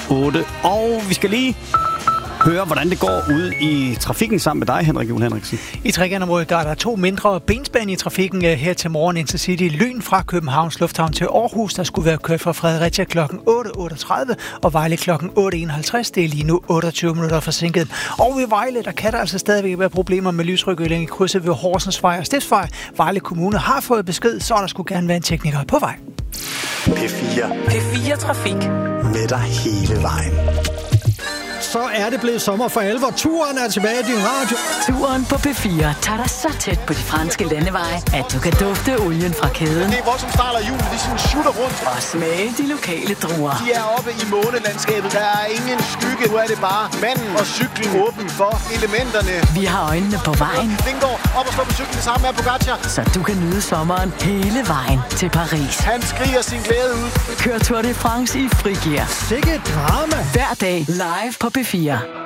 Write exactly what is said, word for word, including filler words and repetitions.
otte. Og vi skal lige høre, hvordan det går ud i trafikken sammen med dig, Henrik Juhl Henriksen. I Trekantområdet der er der to mindre benspænd i trafikken her til morgen. Intercity Lyn fra Københavns Lufthavn til Aarhus, der skulle være kørt fra Fredericia klokken otte otteogtredive og Vejle klokken otte enoghalvtreds. Det er lige nu otteogtyve minutter forsinket. Og ved Vejle, der kan der altså stadigvæk være problemer med lysrygøling i krydset ved Horsensvej og Stiftsvej. Vejle Kommune har fået besked, så der skulle gerne være en tekniker på vej. P fire. P fire Trafik. Med dig hele vejen. Så er det blevet sommer for alvor. Turen er tilbage i din radio. Turen på P fire tager dig så tæt på de franske landeveje, at du kan dufte olien fra kæden. Det er voldsomt start af julen, de sådan shooter rundt. Og smage de lokale druer. De er oppe i månelandskabet, der er ingen skygge. Nu er det bare manden og cyklen åben for elementerne. Vi har øjnene på vejen. Vingård op og stå på cyklen sammen med Pogacar. Så du kan nyde sommeren hele vejen til Paris. Han skriger sin glæde ud. Kør Tour de France i frigear. Sikke drama. Hver dag live på P fire.